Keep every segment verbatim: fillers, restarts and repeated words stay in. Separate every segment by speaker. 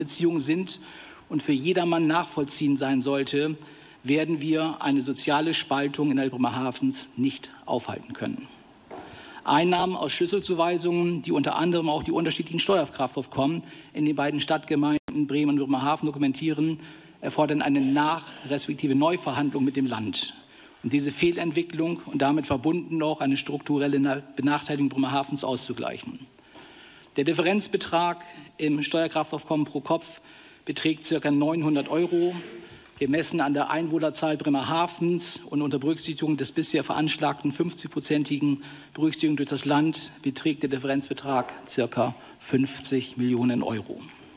Speaker 1: Beziehungen sind und für jedermann nachvollziehen sein sollte, werden wir eine soziale Spaltung innerhalb Bremerhavens nicht aufhalten können. Einnahmen aus Schlüsselzuweisungen, die unter anderem auch die unterschiedlichen Steuerkraftaufkommen in den beiden Stadtgemeinden Bremen und Bremerhaven dokumentieren, erfordern eine Nach- respektive Neuverhandlung mit dem Land. Und diese Fehlentwicklung und damit verbunden auch eine strukturelle Benachteiligung Bremerhavens auszugleichen. Der Differenzbetrag im Steuerkraftaufkommen pro Kopf beträgt ca. neunhundert Euro. Gemessen an der Einwohnerzahl Bremerhavens und unter Berücksichtigung des bisher veranschlagten fünfzig-prozentigen Berücksichtigung durch das Land beträgt der Differenzbetrag ca. fünfzig Millionen Euro.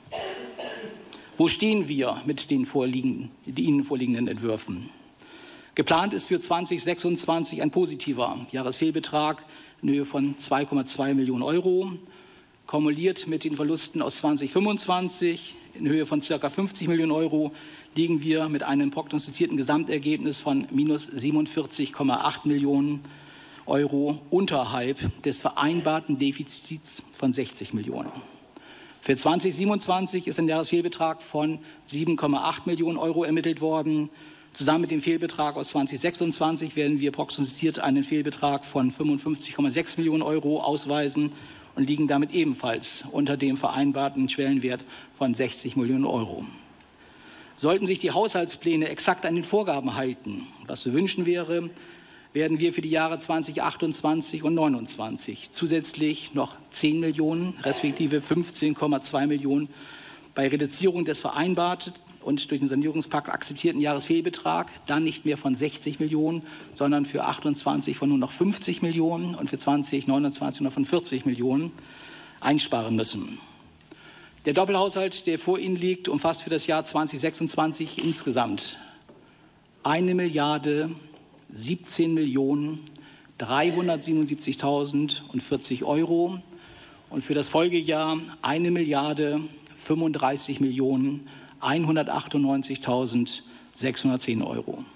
Speaker 1: Wo stehen wir mit den, vorliegenden, den Ihnen vorliegenden Entwürfen? Geplant ist für zweitausendsechsundzwanzig ein positiver Jahresfehlbetrag in Höhe von zwei Komma zwei Millionen Euro. Kumuliert mit den Verlusten aus zweitausendfünfundzwanzig in Höhe von ca. fünfzig Millionen Euro liegen wir mit einem prognostizierten Gesamtergebnis von minus siebenundvierzig Komma acht Millionen Euro unterhalb des vereinbarten Defizits von sechzig Millionen. Für zweitausendsiebenundzwanzig ist ein Jahresfehlbetrag von sieben Komma acht Millionen Euro ermittelt worden. Zusammen mit dem Fehlbetrag aus zweitausendsechsundzwanzig werden wir prognostiziert einen Fehlbetrag von fünfundfünfzig Komma sechs Millionen Euro ausweisen und liegen damit ebenfalls unter dem vereinbarten Schwellenwert von sechzig Millionen Euro. Sollten sich die Haushaltspläne exakt an den Vorgaben halten, was zu wünschen wäre, werden wir für die Jahre zweitausendachtundzwanzig und zweitausendneunundzwanzig zusätzlich noch zehn Millionen respektive fünfzehn Komma zwei Millionen bei Reduzierung des vereinbarten und durch den Sanierungspakt akzeptierten Jahresfehlbetrag dann nicht mehr von sechzig Millionen, sondern für achtundzwanzig von nur noch fünfzig Millionen und für zweitausendneunundzwanzig nur von vierzig Millionen einsparen müssen. Der Doppelhaushalt, der vor Ihnen liegt, umfasst für das Jahr zweitausendsechsundzwanzig insgesamt eine Milliarde siebzehn Millionen dreihundertsiebenundsiebzigtausendvierzig Euro und für das Folgejahr eine Milliarde fünfunddreißig Millionen hundertachtundneunzigtausendsechshundertzehn Euro.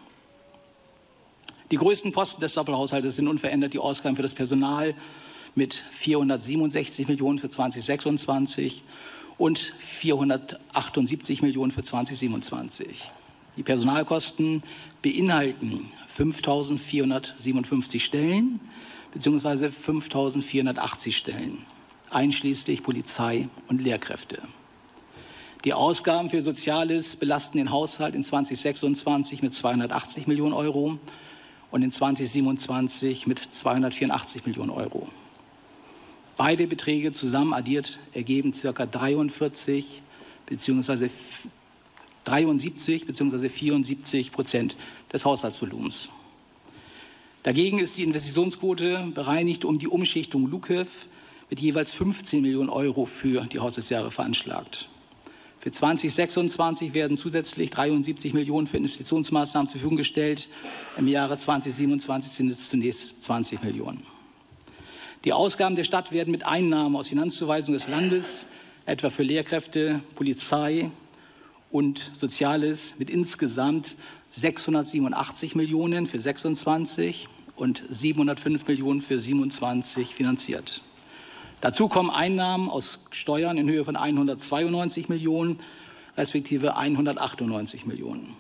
Speaker 1: Die größten Posten des Doppelhaushaltes sind unverändert die Ausgaben für das Personal mit vierhundertsiebenundsechzig Millionen für zweitausendsechsundzwanzig und vierhundertachtundsiebzig Millionen für zweitausendsiebenundzwanzig. Die Personalkosten beinhalten fünftausendvierhundertsiebenundfünfzig Stellen bzw. fünftausendvierhundertachtzig Stellen, einschließlich Polizei und Lehrkräfte. Die Ausgaben für Soziales belasten den Haushalt in zweitausendsechsundzwanzig mit zweihundertachtzig Millionen Euro und in zweitausendsiebenundzwanzig mit zweihundertvierundachtzig Millionen Euro. Beide Beträge zusammen addiert ergeben ca. dreiundvierzig bzw. dreiundsiebzig bzw. vierundsiebzig Prozent des Haushaltsvolumens. Dagegen ist die Investitionsquote bereinigt um die Umschichtung Lukew mit jeweils fünfzehn Millionen Euro für die Haushaltsjahre veranschlagt. Für zweitausendsechsundzwanzig werden zusätzlich dreiundsiebzig Millionen für Investitionsmaßnahmen zur Verfügung gestellt. Im Jahre zweitausendsiebenundzwanzig sind es zunächst zwanzig Millionen. Die Ausgaben der Stadt werden mit Einnahmen aus Finanzzuweisungen des Landes, etwa für Lehrkräfte, Polizei und Soziales, mit insgesamt sechshundertsiebenundachtzig Millionen für sechsundzwanzig und siebenhundertfünf Millionen für siebenundzwanzig finanziert. Dazu kommen Einnahmen aus Steuern in Höhe von hundertzweiundneunzig Millionen respektive hundertachtundneunzig Millionen.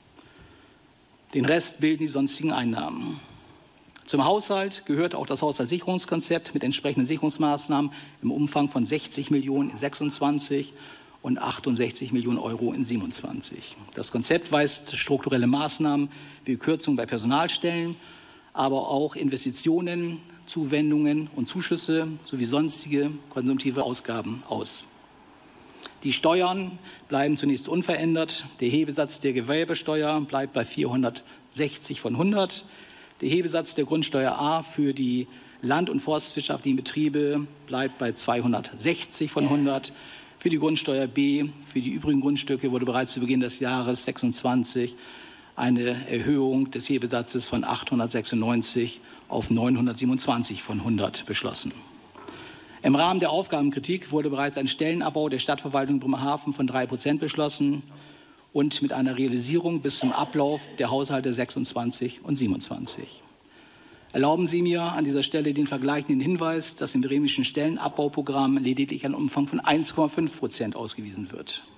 Speaker 1: Den Rest bilden die sonstigen Einnahmen. Zum Haushalt gehört auch das Haushaltssicherungskonzept mit entsprechenden Sicherungsmaßnahmen im Umfang von sechzig Millionen in sechsundzwanzig und achtundsechzig Millionen Euro in siebenundzwanzig. Das Konzept weist strukturelle Maßnahmen wie Kürzungen bei Personalstellen, aber auch Investitionen, Zuwendungen und Zuschüsse sowie sonstige konsumtive Ausgaben aus. Die Steuern bleiben zunächst unverändert. Der Hebesatz der Gewerbesteuer bleibt bei vierhundertsechzig von hundert. Der Hebesatz der Grundsteuer A für die land- und forstwirtschaftlichen Betriebe bleibt bei zweihundertsechzig von hundert. Für die Grundsteuer B, für die übrigen Grundstücke wurde bereits zu Beginn des Jahres sechsundzwanzig eine Erhöhung des Hebesatzes von achthundertsechsundneunzig auf neunhundertsiebenundzwanzig von hundert beschlossen. Im Rahmen der Aufgabenkritik wurde bereits ein Stellenabbau der Stadtverwaltung Bremerhaven von drei Prozent beschlossen und mit einer Realisierung bis zum Ablauf der Haushalte sechsundzwanzig und siebenundzwanzig. Erlauben Sie mir an dieser Stelle den vergleichenden Hinweis, dass im bremischen Stellenabbauprogramm lediglich ein Umfang von eins Komma fünf Prozent ausgewiesen wird.